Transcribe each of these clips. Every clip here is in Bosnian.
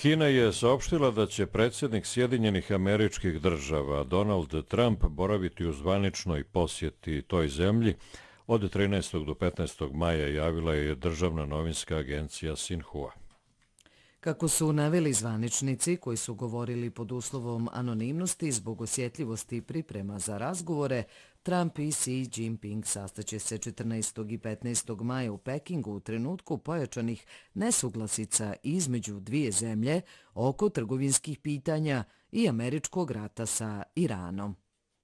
Kina je saopštila da će predsjednik Sjedinjenih Američkih Država Donald Trump boraviti u zvaničnoj posjeti toj zemlji od 13. do 15. maja, javila je državna novinska agencija Sinhua. Kako su naveli zvaničnici koji su govorili pod uslovom anonimnosti zbog osjetljivosti priprema za razgovore, Trump i Xi Jinping sastaće se 14. i 15. maja u Pekingu u trenutku pojačanih nesuglasica između dvije zemlje oko trgovinskih pitanja i američkog rata sa Iranom.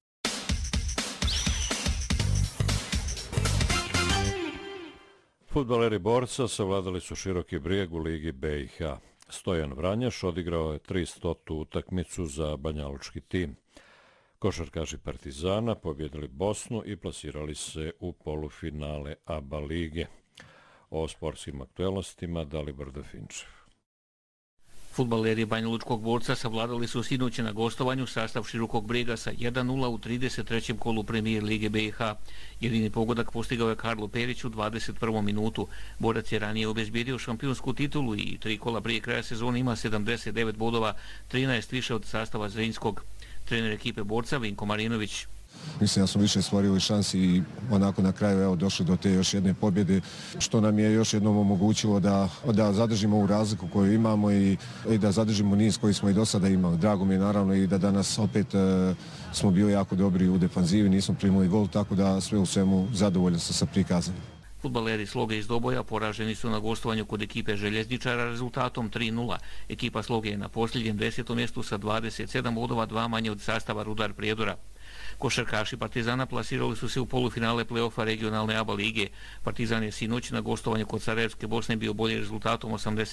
Fudbaleri Borca savladali su Široki Brijeg u Ligi BiH. Stojan Vranjaš odigrao je 300. utakmicu za banjalučki tim. Košarkaši Partizana pobjedili Bosnu i plasirali se u polufinale ABA lige. O sportskim aktualnostima Dalibor Dafinčev. Fudbaleri Banjalučkog Borca savladali su sinoć na gostovanju sastav Širokog Brijega sa 1:0 u 33. kolu Premijer Lige BiH. Jedini pogodak postigao je Karlo Perić u 21. minutu. Borac je ranije obezbijedio šampionsku titulu i 3 kola prije kraja sezone ima 79 bodova, 13 više od sastava Zrinskog. Trener ekipe Borca Vinko Marinović. Mislim da smo više stvorili šansi i onako na kraju došli do te još jedne pobjede, što nam je još jednom omogućilo da zadržimo ovu razliku koju imamo i da zadržimo niz koji smo i do sada imali. Drago mi je naravno i da danas opet smo bili jako dobri u defanzivi, nismo primili gol, tako da sve u svemu zadovoljan sam sa prikazanjem. Fudbaleri Sloge iz Doboja poraženi su na gostovanju kod ekipe Željezničara rezultatom 3:0. Ekipa Sloge je na posljednjem 10. mjestu sa 27 bodova, 2 manje od sastava Rudar Prijedora. Košarkaši Partizana plasirali su se u polufinale play-offa regionalne ABA lige. Partizan je sinoć na gostovanju kod Sarajevske Bosne bio bolji rezultatom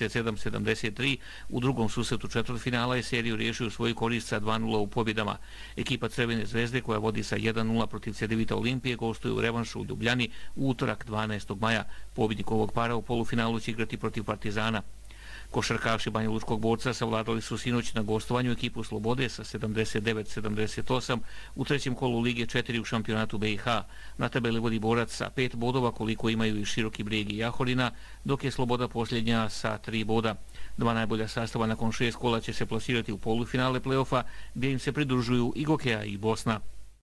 87-73. U drugom susretu četvrtfinala je seriju riješio svoju korist sa 2:0 u pobjedama. Ekipa Crvene zvezde koja vodi sa 1:0 protiv Cedevita Olimpije gostuje u revanšu u Ljubljani u utorak 12. maja. Pobjednik ovog para u polufinalu će igrati protiv Partizana. Košarkaši Banjalučkog Borca savladali su sinoć na gostovanju ekipu Slobode sa 79-78 u trećem kolu Lige 4 u šampionatu BiH. Na tabeli vodi Borac sa 5 bodova koliko imaju i Široki Brijeg i Jahorina, dok je Sloboda posljednja sa 3 boda. Dva najbolja sastava nakon 6 kola će se plasirati u polufinale play-offa gdje im se pridružuju i Gokeja i Bosna.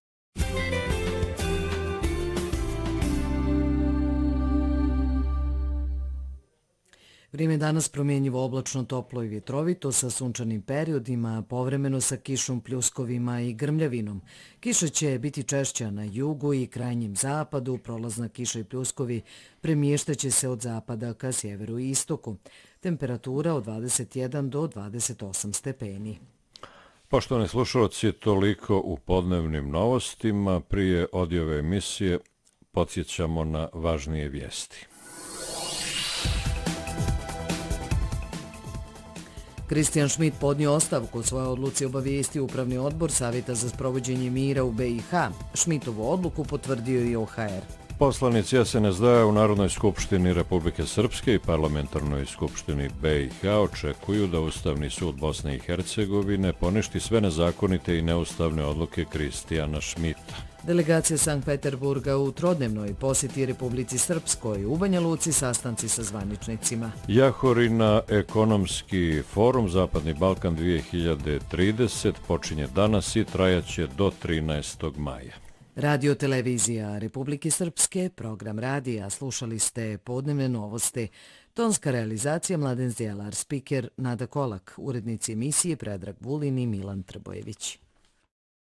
Vrijeme danas promjenjivo, oblačno, toplo i vjetrovito sa sunčanim periodima, povremeno sa kišom, pljuskovima i grmljavinom. Kiša će biti češća na jugu i krajnjem zapadu, prolazna kiša i pljuskovi premještaće se od zapada ka sjeveru i istoku. Temperatura od 21 do 28 stepeni. Poštovani slušalci, toliko u podnevnim novostima. Prije odjave emisije podsjećamo na važnije vijesti. Kristijan Šmit podnio ostavku, u svojoj odluci obavijesti Upravni odbor Savjeta za sprovođenje mira u BiH. Šmitovu odluku potvrdio i OHR. Poslanici SNSD u Narodnoj skupštini Republike Srpske i Parlamentarnoj skupštini BiH očekuju da Ustavni sud Bosne i Hercegovine poništi sve nezakonite i neustavne odluke Kristijana Šmita. Delegacija Sankt Peterburga u trodnevnoj posjeti Republici Srpskoj, u Banja Luci sastanci sa zvaničnicima. Jahorina ekonomski forum Zapadni Balkan 2030 počinje danas i trajaće do 13. maja. Radio televizija Republike Srpske, program radija, slušali ste podnevne novosti. Tonska realizacija Mladen Zdjelar, spiker Nada Kolak, urednici emisije Predrag Vulin i Milan Trbojević.